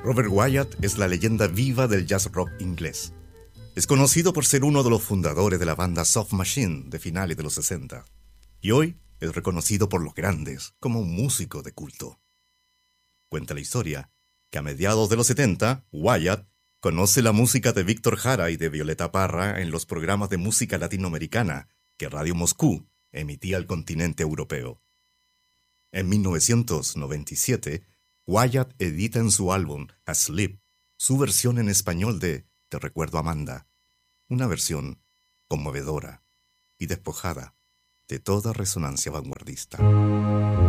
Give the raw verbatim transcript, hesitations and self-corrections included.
Robert Wyatt es la leyenda viva del jazz rock inglés. Es conocido por ser uno de los fundadores de la banda Soft Machine de finales de los sesenta. Y hoy es reconocido por los grandes como un músico de culto. Cuenta la historia que a mediados de los setenta, Wyatt conoce la música de Víctor Jara y de Violeta Parra en los programas de música latinoamericana que Radio Moscú emitía al continente europeo. En mil novecientos noventa y siete, Wyatt edita en su álbum Asleep su versión en español de Te recuerdo Amanda, una versión conmovedora y despojada de toda resonancia vanguardista.